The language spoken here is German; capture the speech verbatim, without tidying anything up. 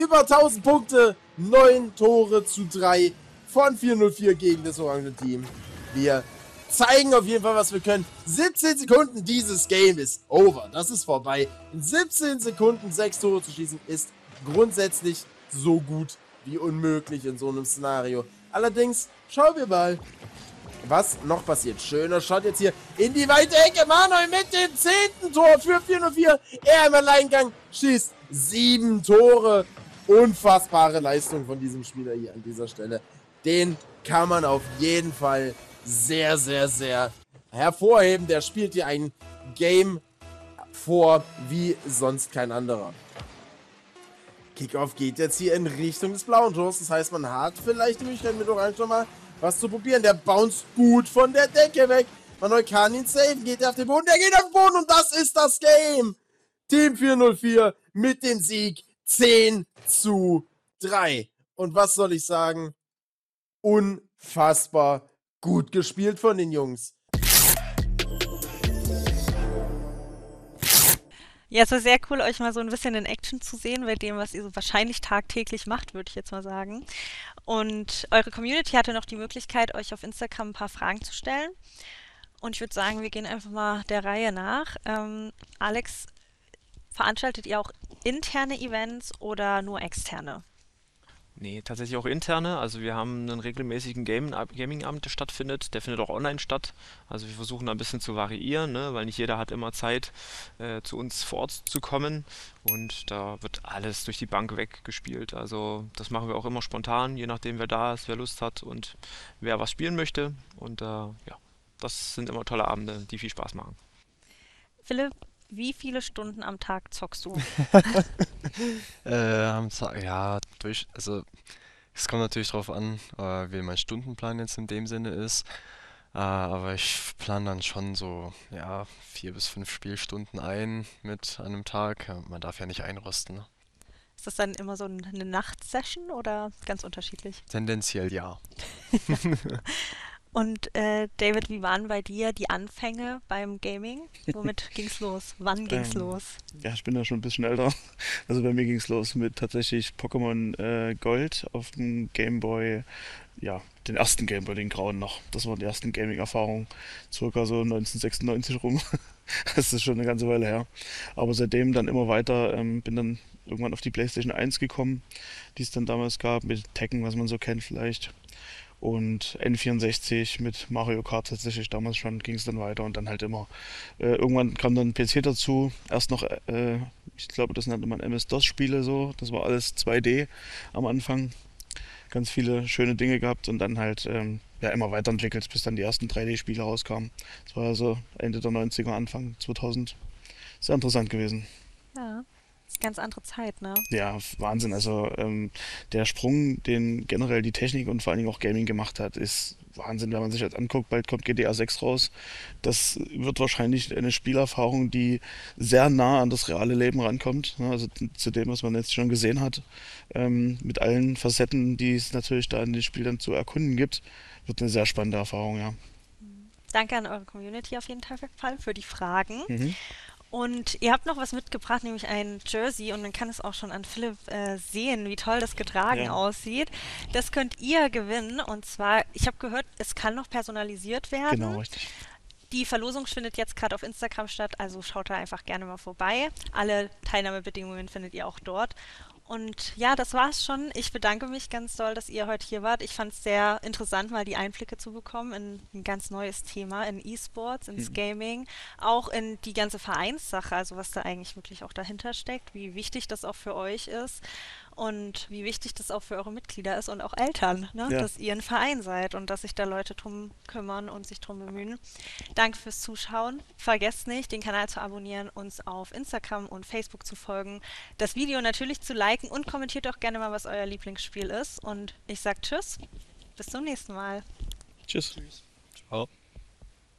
Über tausend Punkte, neun Tore zu drei von vier null vier gegen das orange Team. Wir zeigen auf jeden Fall, was wir können. siebzehn Sekunden, dieses Game ist over. Das ist vorbei. In siebzehn Sekunden sechs Tore zu schießen, ist grundsätzlich so gut wie unmöglich in so einem Szenario. Allerdings, schauen wir mal, was noch passiert. Schöner Shot jetzt hier in die weite Ecke. Manuel mit dem zehnten Tor für vier null vier. Er im Alleingang schießt sieben Tore. Unfassbare Leistung von diesem Spieler hier an dieser Stelle. Den kann man auf jeden Fall sehr, sehr, sehr hervorheben. Der spielt hier ein Game vor wie sonst kein anderer. Kickoff geht jetzt hier in Richtung des blauen Tors. Das heißt, man hat vielleicht die Möglichkeit mit Orange schon mal was zu probieren. Der bounce gut von der Decke weg. Manuel kann ihn saven. Geht er auf den Boden? Der geht auf den Boden und das ist das Game. Team vier null vier mit dem Sieg zehn zu drei. Und was soll ich sagen? Unfassbar gut gespielt von den Jungs. Ja, es war sehr cool, euch mal so ein bisschen in Action zu sehen bei dem, was ihr so wahrscheinlich tagtäglich macht, würde ich jetzt mal sagen. Und eure Community hatte noch die Möglichkeit, euch auf Instagram ein paar Fragen zu stellen. Und ich würde sagen, wir gehen einfach mal der Reihe nach. Ähm, Alex, veranstaltet ihr auch interne Events oder nur externe? Nee, tatsächlich auch interne. Also wir haben einen regelmäßigen Game Gaming-Abend, der stattfindet. Der findet auch online statt. Also wir versuchen da ein bisschen zu variieren, ne? Weil nicht jeder hat immer Zeit, äh, zu uns vor Ort zu kommen. Und da wird alles durch die Bank weggespielt. Also das machen wir auch immer spontan, je nachdem wer da ist, wer Lust hat und wer was spielen möchte. Und äh, ja, das sind immer tolle Abende, die viel Spaß machen. Philipp, wie viele Stunden am Tag zockst du? Äh, am Tag, ja, durch, also es kommt natürlich drauf an, äh, wie mein Stundenplan jetzt in dem Sinne ist. Äh, aber ich plane dann schon so, ja, vier bis fünf Spielstunden ein mit einem Tag. Ja, man darf ja nicht einrosten, ne? Ist das dann immer so ein- eine Nachtsession oder ganz unterschiedlich? Tendenziell ja. Und äh, David, wie waren bei dir die Anfänge beim Gaming? Womit ging's los? Wann ging's Ähm, los? ja, ich bin da schon ein bisschen älter. Also bei mir ging es los mit tatsächlich Pokémon äh, Gold auf dem Game Boy. Ja, den ersten Game Boy, den grauen noch. Das waren die ersten Gaming-Erfahrungen. Circa so neunzehnhundertsechsundneunzig rum. Das ist schon eine ganze Weile her. Aber seitdem dann immer weiter. Ähm, bin dann irgendwann auf die PlayStation eins gekommen, die es dann damals gab, mit Tekken, was man so kennt vielleicht. Und N vierundsechzig mit Mario Kart tatsächlich damals schon ging es dann weiter und dann halt immer. Äh, irgendwann kam dann P C dazu. Erst noch, äh, ich glaube, das nannte man M S-DOS-Spiele so. Das war alles zwei D am Anfang. Ganz viele schöne Dinge gehabt und dann halt ähm, ja, immer weiterentwickelt, bis dann die ersten drei D-Spiele rauskamen. Das war also Ende der neunziger, Anfang zweitausend. Sehr interessant gewesen. Ja, ist eine ganz andere Zeit, ne? Ja, Wahnsinn. Also ähm, der Sprung, den generell die Technik und vor allen Dingen auch Gaming gemacht hat, ist Wahnsinn, wenn man sich jetzt anguckt. Bald kommt G T A sechs raus. Das wird wahrscheinlich eine Spielerfahrung, die sehr nah an das reale Leben rankommt. Ne? Also zu dem, was man jetzt schon gesehen hat. Ähm, mit allen Facetten, die es natürlich da in dem Spiel dann zu erkunden gibt. Wird eine sehr spannende Erfahrung, ja. Danke an eure Community auf jeden Fall für die Fragen. Mhm. Und ihr habt noch was mitgebracht, nämlich ein Jersey. Und man kann es auch schon an Philipp äh, sehen, wie toll das getragen Ja, aussieht. Das könnt ihr gewinnen. Und zwar, ich habe gehört, es kann noch personalisiert genau, werden. richtig. Die Verlosung findet jetzt gerade auf Instagram statt, also schaut da einfach gerne mal vorbei. Alle Teilnahmebedingungen findet ihr auch dort. Und ja, das war's schon. Ich bedanke mich ganz doll, dass ihr heute hier wart. Ich fand es sehr interessant, mal die Einblicke zu bekommen in ein ganz neues Thema, in E-Sports, ins Mhm. Gaming, auch in die ganze Vereinssache, also was da eigentlich wirklich auch dahinter steckt, wie wichtig das auch für euch ist und wie wichtig das auch für eure Mitglieder ist und auch Eltern, ne? Ja, Dass ihr ein Verein seid und dass sich da Leute drum kümmern und sich drum bemühen. Danke fürs Zuschauen. Vergesst nicht, den Kanal zu abonnieren, uns auf Instagram und Facebook zu folgen, das Video natürlich zu liken und kommentiert auch gerne mal, was euer Lieblingsspiel ist. Und ich sag Tschüss, bis zum nächsten Mal. tschüss. Ciao.